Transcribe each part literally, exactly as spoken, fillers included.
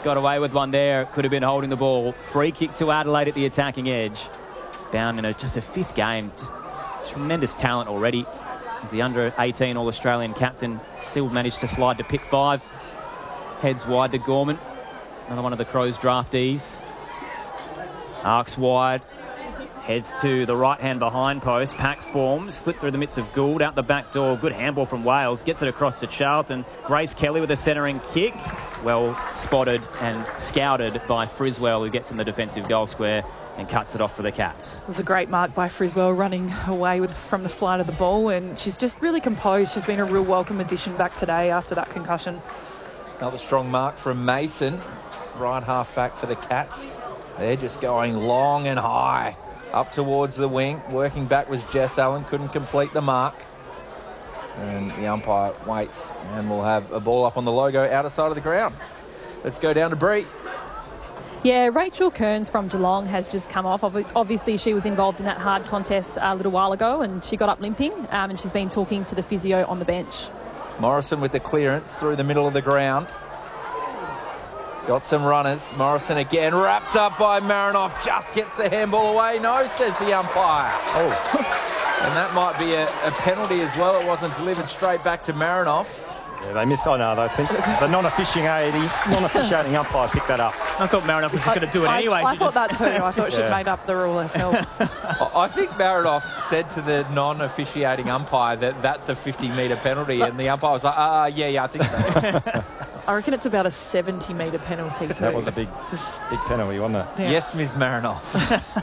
got away with one there. Could have been holding the ball. Free kick to Adelaide at the attacking edge. Bound in a, just a fifth game. Just tremendous talent already. As the under eighteen All-Australian captain, still managed to slide to pick five. Heads wide to Gorman. Another one of the Crows draftees. Arcs wide. Heads to the right-hand behind post. Pack form. Slipped through the midst of Gould. Out the back door. Good handball from Wales. Gets it across to Charlton. Grace Kelly with a centering kick. Well spotted and scouted by Friswell, who gets in the defensive goal square and cuts it off for the Cats. It was a great mark by Friswell, running away with from the flight of the ball, and she's just really composed. She's been a real welcome addition back today after that concussion. Another strong mark from Mason. Right half back for the Cats. They're just going long and high. Up towards the wing. Working back was Jess Allen. Couldn't complete the mark. And the umpire waits. And we'll have a ball up on the logo outer side of the ground. Let's go down to Bree. Yeah, Rachel Kearns from Geelong has just come off. Obviously, she was involved in that hard contest a little while ago and she got up limping, um, and she's been talking to the physio on the bench. Morrison with the clearance through the middle of the ground. Got some runners. Morrison again wrapped up by Marinoff. Just gets the handball away. No, says the umpire. Oh. And that might be a, a penalty as well. It wasn't delivered straight back to Marinoff. Yeah, they missed. I know. I think the non-officiating, non-officiating umpire picked that up. I thought Marinoff was just going to do it I, anyway. I, I thought just... that too. I thought yeah. she'd made up the rule herself. I think Marinoff said to the non-officiating umpire that that's a fifty metre penalty, and the umpire was like, "Ah, uh, yeah, yeah, I think so." I reckon it's about a seventy metre penalty too. That was a big, big penalty, wasn't it? Yeah. Yes, Miz Marinoff.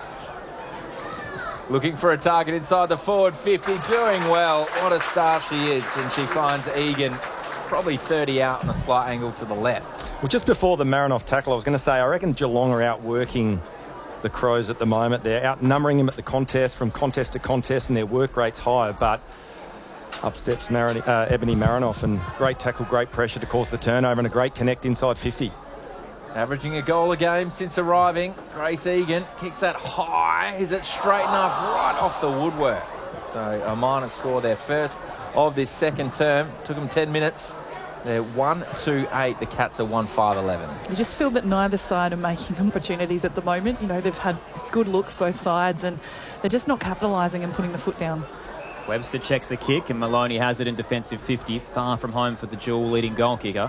Looking for a target inside the forward fifty, doing well. What a star she is, and she finds Egan probably thirty out on a slight angle to the left. Well, just before the Marinoff tackle, I was going to say, I reckon Geelong are outworking the Crows at the moment. They're outnumbering them at the contest, from contest to contest, and their work rate's higher, but up steps Marin, uh, Ebony Marinoff, and great tackle, great pressure to cause the turnover, and a great connect inside fifty. Averaging a goal a game since arriving. Grace Egan kicks that high. Is it straight enough? Right off the woodwork. So a minor score, their first of this second term. Took them ten minutes. They're one two eight. The Cats are one five eleven. You just feel that neither side are making opportunities at the moment. You know, they've had good looks both sides, and they're just not capitalising and putting the foot down. Webster checks the kick, and Maloney has it in defensive fifty. Far from home for the dual leading goal kicker.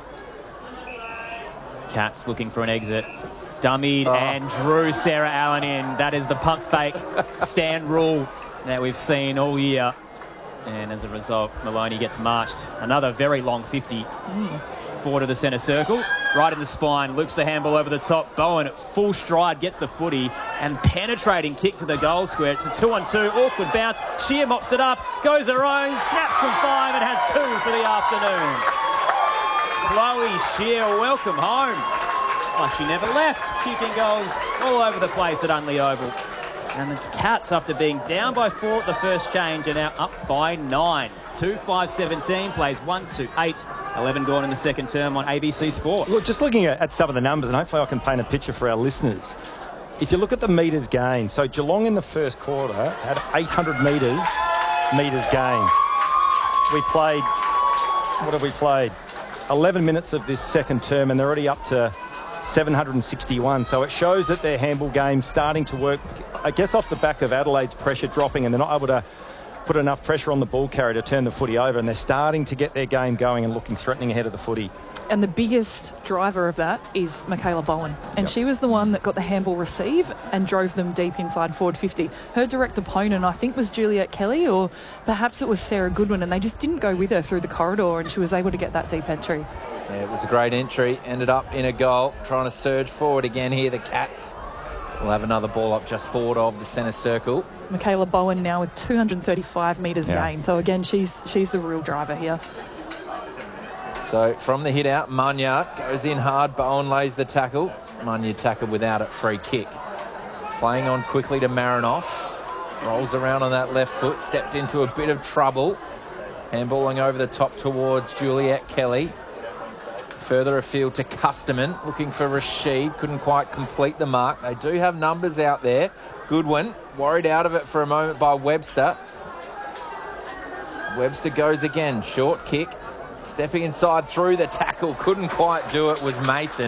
Cats looking for an exit. Dummied oh. and drew Sarah Allen in. That is the pump fake stand rule that we've seen all year. And as a result, Maloney gets marched. Another very long fifty. Mm. Forward to the centre circle. Right in the spine. Loops the handball over the top. Bowen at full stride gets the footy and penetrating kick to the goal square. It's a two on two. Awkward bounce. Shear mops it up. Goes her own. Snaps from five and has two for the afternoon. Chloe Shear, welcome home. Like she never left. Kicking goals all over the place at Unley Oval. And the Cats, after being down by four at the first change, are now up by nine. two five seventeen, plays one two eight. eleven gone in the second term on A B C Sport. Look, just looking at, at some of the numbers, and hopefully I can paint a picture for our listeners. If you look at the metres gained, so Geelong in the first quarter had eight hundred metres, metres gained. We played, what have we played? eleven minutes of this second term, and they're already up to seven hundred sixty-one. So it shows that their handball game's starting to work, I guess, off the back of Adelaide's pressure dropping, and they're not able to put enough pressure on the ball carrier to turn the footy over, and they're starting to get their game going and looking threatening ahead of the footy. And the biggest driver of that is Michaela Bowen. And yep. she was the one that got the handball receive and drove them deep inside forward fifty. Her direct opponent, I think, was Juliet Kelly, or perhaps it was Sarah Goodwin, and they just didn't go with her through the corridor, and she was able to get that deep entry. Yeah, it was a great entry. Ended up in a goal. Trying to surge forward again here, the Cats. We'll have another ball up just forward of the centre circle. Michaela Bowen now with two hundred thirty-five metres yeah. gained. So, again, she's she's the real driver here. So from the hit out, Munyard goes in hard. Bowen lays the tackle. Munyard tackled without it. Free kick. Playing on quickly to Marinoff. Rolls around on that left foot. Stepped into a bit of trouble. Handballing over the top towards Juliet Kelly. Further afield to Custerman. Looking for Rashid. Couldn't quite complete the mark. They do have numbers out there. Goodwin worried out of it for a moment by Webster. Webster goes again. Short kick. Stepping inside through the tackle. Couldn't quite do it was Mason.